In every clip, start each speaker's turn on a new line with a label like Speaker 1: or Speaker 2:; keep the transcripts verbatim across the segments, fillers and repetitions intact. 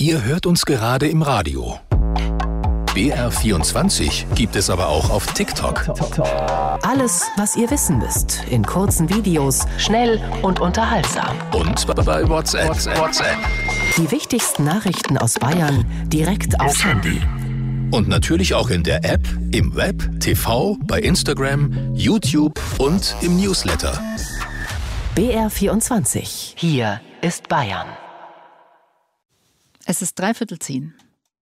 Speaker 1: Ihr hört uns gerade im Radio. B R vierundzwanzig gibt es aber auch auf TikTok.
Speaker 2: Alles, was ihr wissen müsst, in kurzen Videos, schnell und unterhaltsam.
Speaker 1: Und bei WhatsApp. WhatsApp.
Speaker 2: Die wichtigsten Nachrichten aus Bayern direkt aufs Handy.
Speaker 1: Und natürlich auch in der App, im Web, T V, bei Instagram, YouTube und im Newsletter.
Speaker 2: B R vierundzwanzig. Hier ist Bayern.
Speaker 3: Es ist dreiviertel zehn.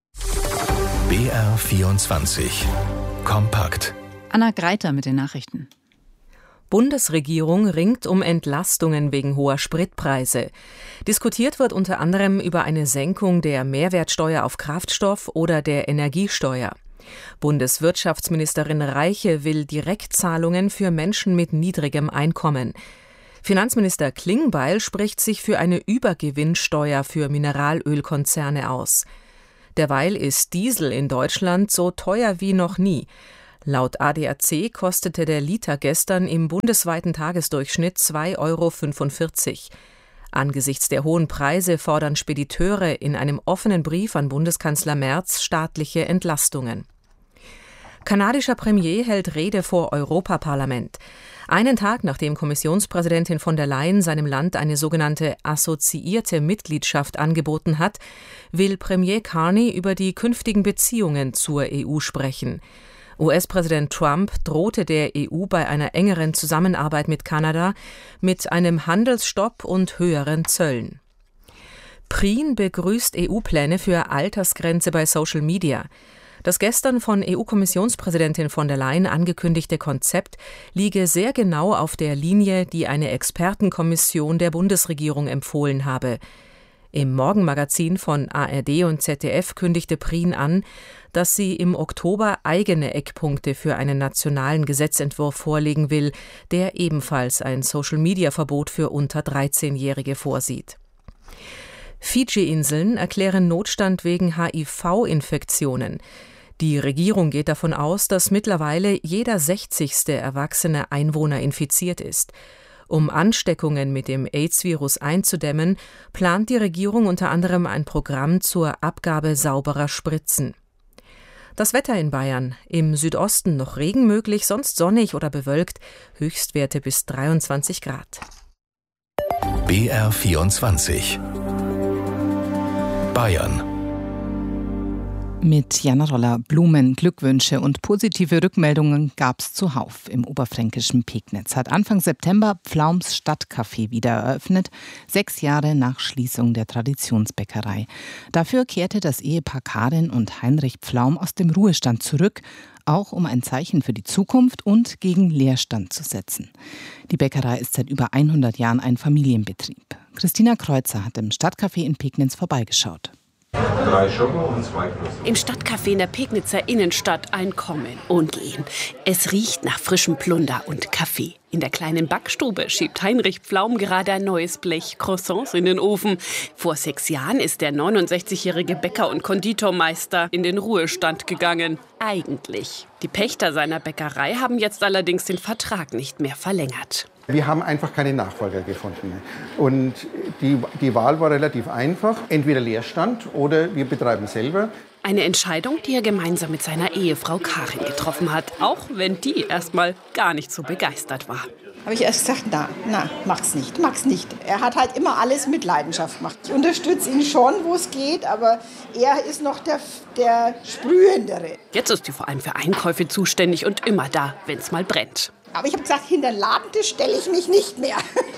Speaker 1: B R vierundzwanzig. Kompakt.
Speaker 3: Anna Greiter mit den Nachrichten.
Speaker 4: Bundesregierung ringt um Entlastungen wegen hoher Spritpreise. Diskutiert wird unter anderem über eine Senkung der Mehrwertsteuer auf Kraftstoff oder der Energiesteuer. Bundeswirtschaftsministerin Reiche will Direktzahlungen für Menschen mit niedrigem Einkommen. Finanzminister Klingbeil spricht sich für eine Übergewinnsteuer für Mineralölkonzerne aus. Derweil ist Diesel in Deutschland so teuer wie noch nie. Laut A D A C kostete der Liter gestern im bundesweiten Tagesdurchschnitt zwei Euro fünfundvierzig. Angesichts der hohen Preise fordern Spediteure in einem offenen Brief an Bundeskanzler Merz staatliche Entlastungen. Kanadischer Premier hält Rede vor Europaparlament. Einen Tag nachdem Kommissionspräsidentin von der Leyen seinem Land eine sogenannte assoziierte Mitgliedschaft angeboten hat, will Premier Carney über die künftigen Beziehungen zur E U sprechen. U S-Präsident Trump drohte der E U bei einer engeren Zusammenarbeit mit Kanada mit einem Handelsstopp und höheren Zöllen. Prien begrüßt E U-Pläne für Altersgrenze bei Social Media. Das gestern von E U-Kommissionspräsidentin von der Leyen angekündigte Konzept liege sehr genau auf der Linie, die eine Expertenkommission der Bundesregierung empfohlen habe. Im Morgenmagazin von A R D und Z D F kündigte Prien an, dass sie im Oktober eigene Eckpunkte für einen nationalen Gesetzentwurf vorlegen will, der ebenfalls ein Social-Media-Verbot für unter dreizehnjährige vorsieht. Fidschi-Inseln erklären Notstand wegen H I V-Infektionen. Die Regierung geht davon aus, dass mittlerweile jeder sechzigste erwachsene Einwohner infiziert ist. Um Ansteckungen mit dem AIDS-Virus einzudämmen, plant die Regierung unter anderem ein Programm zur Abgabe sauberer Spritzen. Das Wetter in Bayern. Im Südosten noch Regen möglich, sonst sonnig oder bewölkt. Höchstwerte bis dreiundzwanzig Grad.
Speaker 1: B R vierundzwanzig. Bayern.
Speaker 3: Mit Jana Roller Blumen, Glückwünsche und positive Rückmeldungen gab's zuhauf. Im oberfränkischen Pegnitz hat Anfang September Pflaums Stadtcafé wieder eröffnet, sechs Jahre nach Schließung der Traditionsbäckerei. Dafür kehrte das Ehepaar Karin und Heinrich Pflaum aus dem Ruhestand zurück, auch um ein Zeichen für die Zukunft und gegen Leerstand zu setzen. Die Bäckerei ist seit über hundert Jahren ein Familienbetrieb. Christina Kreuzer hat im Stadtcafé in Pegnitz vorbeigeschaut.
Speaker 5: Drei Schoko und zwei Plus.
Speaker 6: Im Stadtcafé in der Pegnitzer Innenstadt ein Kommen und Gehen. Es riecht nach frischem Plunder und Kaffee. In der kleinen Backstube schiebt Heinrich Pflaum gerade ein neues Blech Croissants in den Ofen. Vor sechs Jahren ist der neunundsechzigjährige Bäcker und Konditormeister in den Ruhestand gegangen. Eigentlich. Die Pächter seiner Bäckerei haben jetzt allerdings den Vertrag nicht mehr verlängert.
Speaker 5: Wir haben einfach keine Nachfolger gefunden. Und die, die Wahl war relativ einfach. Entweder Leerstand oder wir betreiben selber.
Speaker 6: Eine Entscheidung, die er gemeinsam mit seiner Ehefrau Karin getroffen hat. Auch wenn die erstmal gar nicht so begeistert war.
Speaker 7: Habe ich erst gesagt, na, na, mach's nicht, mach's nicht. Er hat halt immer alles mit Leidenschaft gemacht. Ich unterstütze ihn schon, wo es geht, aber er ist noch der, der Sprühendere.
Speaker 6: Jetzt ist sie vor allem für Einkäufe zuständig und immer da, wenn es mal brennt.
Speaker 7: Aber ich habe gesagt, hinter den Ladentisch stelle ich mich nicht mehr.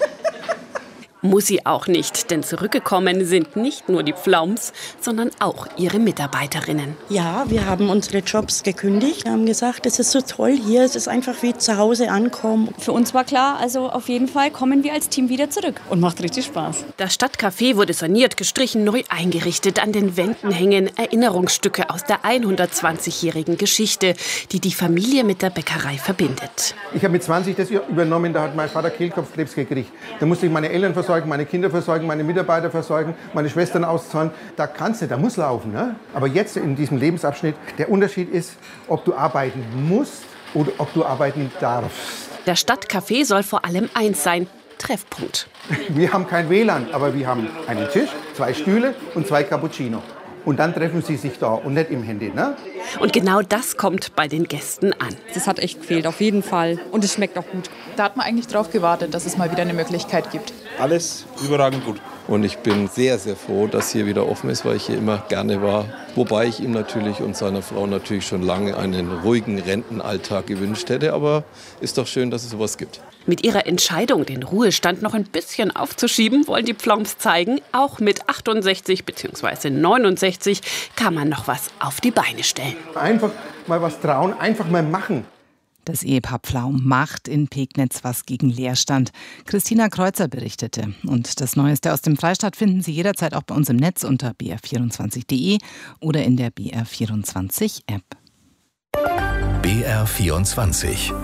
Speaker 6: Muss sie auch nicht, denn zurückgekommen sind nicht nur die Pflaums, sondern auch ihre Mitarbeiterinnen.
Speaker 8: Ja, wir haben unsere Jobs gekündigt. Wir haben gesagt, es ist so toll hier, es ist einfach wie zu Hause ankommen.
Speaker 9: Für uns war klar, also auf jeden Fall kommen wir als Team wieder zurück. Und macht richtig Spaß.
Speaker 6: Das Stadtcafé wurde saniert, gestrichen, neu eingerichtet. An den Wänden hängen Erinnerungsstücke aus der hundertzwanzigjährigen Geschichte, die die Familie mit der Bäckerei verbindet.
Speaker 5: Ich habe mit zwanzig das übernommen, da hat mein Vater Kehlkopfkrebs gekriegt. Da musste ich meine Eltern versorgen, meine Kinder versorgen, meine Mitarbeiter versorgen, meine Schwestern auszahlen. Da kannst du, da muss laufen. Ne? Aber jetzt in diesem Lebensabschnitt, der Unterschied ist, ob du arbeiten musst oder ob du arbeiten darfst.
Speaker 6: Der Stadtcafé soll vor allem eins sein: Treffpunkt.
Speaker 5: Wir haben kein W L A N, aber wir haben einen Tisch, zwei Stühle und zwei Cappuccino. Und dann treffen sie sich da und nicht im Handy, ne?
Speaker 6: Und genau das kommt bei den Gästen an.
Speaker 10: Das hat echt gefehlt, auf jeden Fall. Und es schmeckt auch gut.
Speaker 11: Da hat man eigentlich drauf gewartet, dass es mal wieder eine Möglichkeit gibt.
Speaker 12: Alles überragend gut. Und ich bin sehr, sehr froh, dass hier wieder offen ist, weil ich hier immer gerne war. Wobei ich ihm natürlich und seiner Frau natürlich schon lange einen ruhigen Rentenalltag gewünscht hätte. Aber ist doch schön, dass es sowas gibt.
Speaker 6: Mit ihrer Entscheidung, den Ruhestand noch ein bisschen aufzuschieben, wollen die Pflaums zeigen, auch mit achtundsechzig bzw. neunundsechzig kann man noch was auf die Beine stellen.
Speaker 5: Einfach mal was trauen, einfach mal machen.
Speaker 3: Das Ehepaar Pflaum macht in Pegnitz was gegen Leerstand. Christina Kreuzer berichtete. Und das Neueste aus dem Freistaat finden Sie jederzeit auch bei uns im Netz unter b r vierundzwanzig punkt de oder in der B R vierundzwanzig App.
Speaker 1: B R vierundzwanzig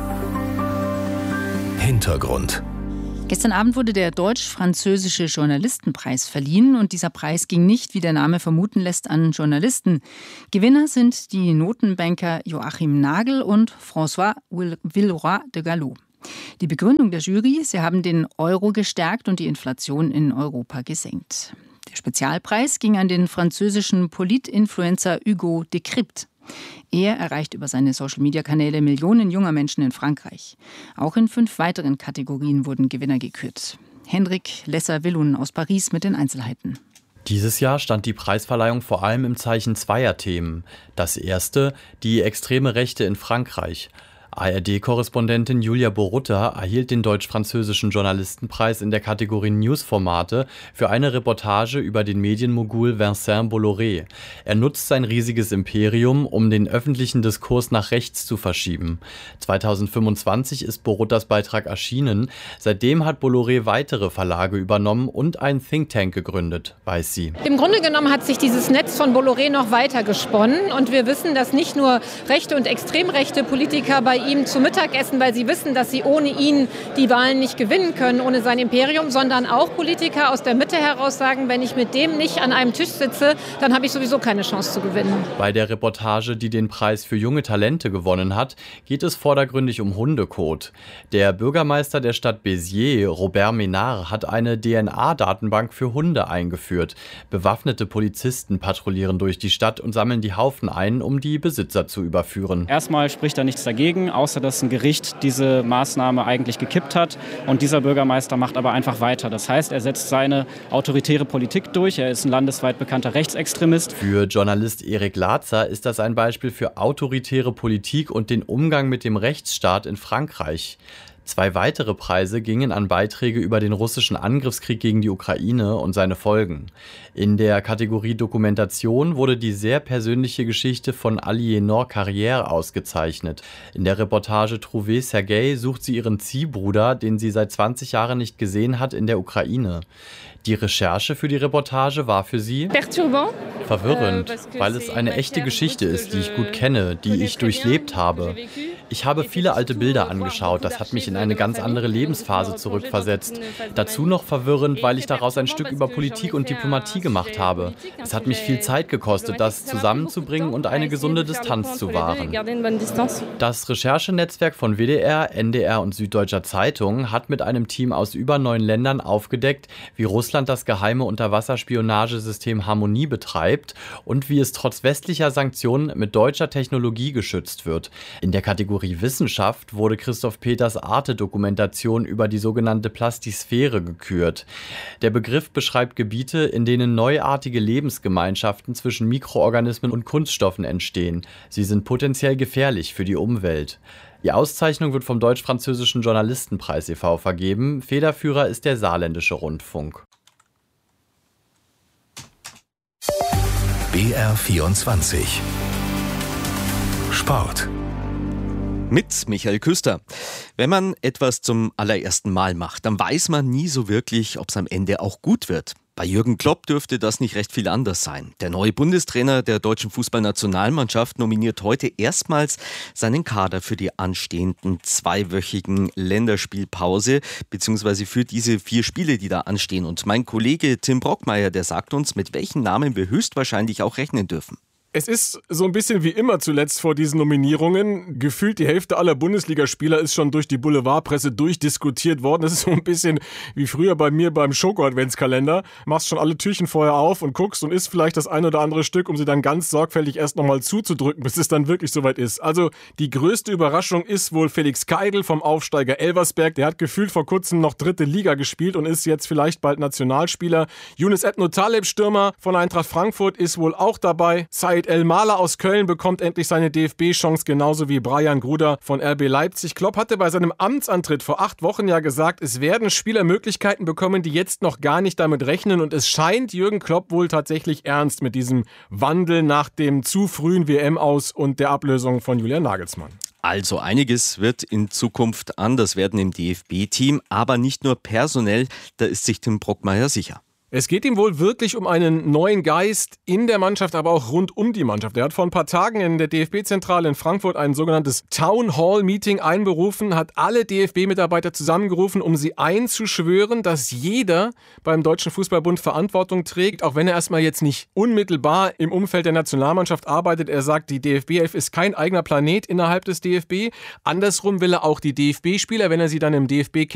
Speaker 1: Hintergrund.
Speaker 13: Gestern Abend wurde der Deutsch-Französische Journalistenpreis verliehen und dieser Preis ging nicht, wie der Name vermuten lässt, an Journalisten. Gewinner sind die Notenbanker Joachim Nagel und François Villeroy de Galhau. Die Begründung der Jury: Sie haben den Euro gestärkt und die Inflation in Europa gesenkt. Der Spezialpreis ging an den französischen Polit-Influencer Hugo Décrypte. Er erreicht über seine Social-Media-Kanäle Millionen junger Menschen in Frankreich. Auch in fünf weiteren Kategorien wurden Gewinner gekürt. Henrik Lesser-Willun aus Paris mit den Einzelheiten.
Speaker 14: Dieses Jahr stand die Preisverleihung vor allem im Zeichen zweier Themen. Das erste, die extreme Rechte in Frankreich. A R D-Korrespondentin Julia Borutta erhielt den Deutsch-Französischen Journalistenpreis in der Kategorie Newsformate für eine Reportage über den Medienmogul Vincent Bolloré. Er nutzt sein riesiges Imperium, um den öffentlichen Diskurs nach rechts zu verschieben. zweitausendfünfundzwanzig ist Boruttas Beitrag erschienen. Seitdem hat Bolloré weitere Verlage übernommen und einen Think Tank gegründet, weiß sie.
Speaker 15: Im Grunde genommen hat sich dieses Netz von Bolloré noch weiter gesponnen. Und wir wissen, dass nicht nur rechte und extrem rechte Politiker bei ihm zu Mittag essen, weil sie wissen, dass sie ohne ihn die Wahlen nicht gewinnen können, ohne sein Imperium, sondern auch Politiker aus der Mitte heraus sagen, wenn ich mit dem nicht an einem Tisch sitze, dann habe ich sowieso keine Chance zu gewinnen.
Speaker 14: Bei der Reportage, die den Preis für junge Talente gewonnen hat, geht es vordergründig um Hundekot. Der Bürgermeister der Stadt Béziers, Robert Ménard, hat eine D N A-Datenbank für Hunde eingeführt. Bewaffnete Polizisten patrouillieren durch die Stadt und sammeln die Haufen ein, um die Besitzer zu überführen.
Speaker 16: Erstmal spricht da nichts dagegen, außer dass ein Gericht diese Maßnahme eigentlich gekippt hat. Und dieser Bürgermeister macht aber einfach weiter. Das heißt, er setzt seine autoritäre Politik durch. Er ist ein landesweit bekannter Rechtsextremist.
Speaker 14: Für Journalist Erik Latzer ist das ein Beispiel für autoritäre Politik und den Umgang mit dem Rechtsstaat in Frankreich. Zwei weitere Preise gingen an Beiträge über den russischen Angriffskrieg gegen die Ukraine und seine Folgen. In der Kategorie Dokumentation wurde die sehr persönliche Geschichte von Aliénor Carrière ausgezeichnet. In der Reportage Trouvé Sergei sucht sie ihren Ziehbruder, den sie seit zwanzig Jahren nicht gesehen hat, in der Ukraine. Die Recherche für die Reportage war für sie verwirrend, weil es eine echte Geschichte ist, die ich gut kenne, die ich durchlebt habe. Ich habe viele alte Bilder angeschaut, das hat mich in eine ganz andere Lebensphase zurückversetzt. Dazu noch verwirrend, weil ich daraus ein Stück über Politik und Diplomatie gemacht habe. Es hat mich viel Zeit gekostet, das zusammenzubringen und eine gesunde Distanz zu wahren. Das Recherchenetzwerk von W D R, N D R und Süddeutscher Zeitung hat mit einem Team aus über neun Ländern aufgedeckt, wie Russland das geheime Unterwasserspionagesystem Harmonie betreibt und wie es trotz westlicher Sanktionen mit deutscher Technologie geschützt wird. In der Kategorie Wissenschaft wurde Christoph Peters Arte-Dokumentation über die sogenannte Plastisphäre gekürt. Der Begriff beschreibt Gebiete, in denen neuartige Lebensgemeinschaften zwischen Mikroorganismen und Kunststoffen entstehen. Sie sind potenziell gefährlich für die Umwelt. Die Auszeichnung wird vom Deutsch-Französischen Journalistenpreis e V vergeben. Federführer ist der Saarländische Rundfunk.
Speaker 1: B R vierundzwanzig Sport
Speaker 17: mit Michael Küster. Wenn man etwas zum allerersten Mal macht, dann weiß man nie so wirklich, ob es am Ende auch gut wird. Bei Jürgen Klopp dürfte das nicht recht viel anders sein. Der neue Bundestrainer der deutschen Fußballnationalmannschaft nominiert heute erstmals seinen Kader für die anstehenden zweiwöchigen Länderspielpause, beziehungsweise für diese vier Spiele, die da anstehen. Und mein Kollege Tim Brockmeier, der sagt uns, mit welchen Namen wir höchstwahrscheinlich auch rechnen dürfen.
Speaker 18: Es ist so ein bisschen wie immer zuletzt vor diesen Nominierungen. Gefühlt die Hälfte aller Bundesligaspieler ist schon durch die Boulevardpresse durchdiskutiert worden. Das ist so ein bisschen wie früher bei mir beim Schoko-Adventskalender. Machst schon alle Türchen vorher auf und guckst und isst vielleicht das ein oder andere Stück, um sie dann ganz sorgfältig erst nochmal zuzudrücken, bis es dann wirklich soweit ist. Also die größte Überraschung ist wohl Felix Keidl vom Aufsteiger Elversberg. Der hat gefühlt vor kurzem noch dritte Liga gespielt und ist jetzt vielleicht bald Nationalspieler. Yunus Ebno Taleb, Stürmer von Eintracht Frankfurt, ist wohl auch dabei. Said El-Mala aus Köln bekommt endlich seine D F B-Chance, genauso wie Brian Gruder von R B Leipzig. Klopp hatte bei seinem Amtsantritt vor acht Wochen ja gesagt, es werden Spieler Möglichkeiten bekommen, die jetzt noch gar nicht damit rechnen. Und es scheint Jürgen Klopp wohl tatsächlich ernst mit diesem Wandel nach dem zu frühen W M-Aus und der Ablösung von Julian Nagelsmann.
Speaker 17: Also einiges wird in Zukunft anders werden im D F B-Team, aber nicht nur personell, da ist sich Tim Brockmeier sicher.
Speaker 18: Es geht ihm wohl wirklich um einen neuen Geist in der Mannschaft, aber auch rund um die Mannschaft. Er hat vor ein paar Tagen in der D F B-Zentrale in Frankfurt ein sogenanntes Town Hall Meeting einberufen, hat alle D F B-Mitarbeiter zusammengerufen, um sie einzuschwören, dass jeder beim Deutschen Fußballbund Verantwortung trägt, auch wenn er erstmal jetzt nicht unmittelbar im Umfeld der Nationalmannschaft arbeitet. Er sagt, die D F B elf ist kein eigener Planet innerhalb des D F B. Andersrum will er auch die D F B-Spieler, wenn er sie dann im D F B